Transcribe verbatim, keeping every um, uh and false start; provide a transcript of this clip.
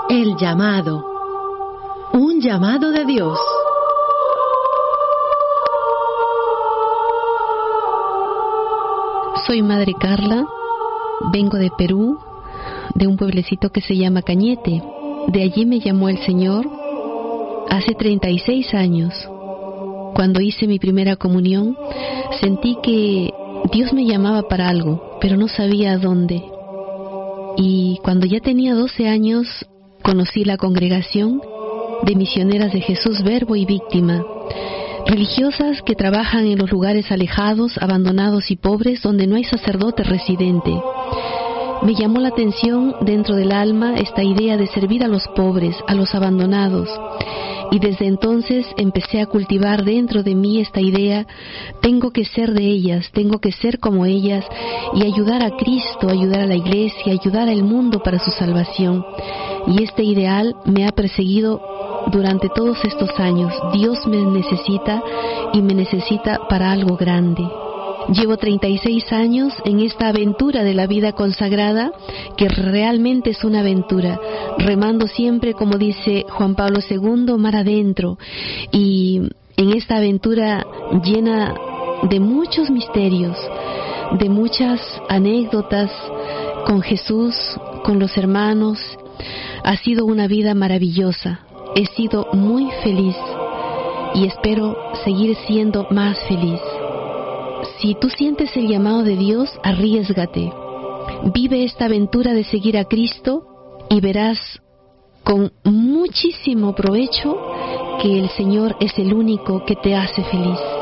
El llamado. Un llamado de Dios. Soy Madre Carla, vengo de Perú, de un pueblecito que se llama Cañete. De allí me llamó el Señor hace treinta y seis años. Cuando hice mi primera comunión, sentí que Dios me llamaba para algo, pero no sabía a dónde. Y cuando ya tenía doce años, conocí la congregación de misioneras de Jesús Verbo y Víctima, religiosas que trabajan en los lugares alejados, abandonados y pobres donde no hay sacerdote residente. Me llamó la atención dentro del alma esta idea de servir a los pobres, a los abandonados. Y desde entonces empecé a cultivar dentro de mí esta idea: tengo que ser de ellas, tengo que ser como ellas y ayudar a Cristo, ayudar a la Iglesia, ayudar al mundo para su salvación. Y este ideal me ha perseguido durante todos estos años. Dios me necesita y me necesita para algo grande. Llevo treinta y seis años en esta aventura de la vida consagrada, que realmente es una aventura, remando siempre, como dice Juan Pablo segundo, mar adentro, y en esta aventura llena de muchos misterios, de muchas anécdotas con Jesús, con los hermanos. Ha sido una vida maravillosa, he sido muy feliz y espero seguir siendo más feliz. Si tú sientes el llamado de Dios, arriésgate. Vive esta aventura de seguir a Cristo y verás con muchísimo provecho que el Señor es el único que te hace feliz.